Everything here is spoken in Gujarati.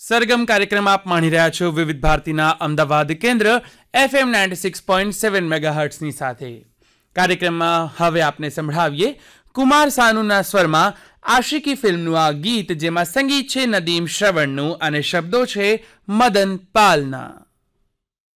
સરગમ કાર્યક્રમ આપ માણી રહ્યા છો વિવિધ ભારતીના અમદાવાદ કેન્દ્ર FM 96.7 મેગાહર્ટ્ઝની સાથે. કાર્યક્રમમાં હવે આપને સંભળાવીએ કુમાર સાનુના સ્વરમાં આશિકી ફિલ્મનું આ ગીત, જેમાં સંગીત છે નદીમ શ્રવણનું અને શબ્દો છે મદન પાલના.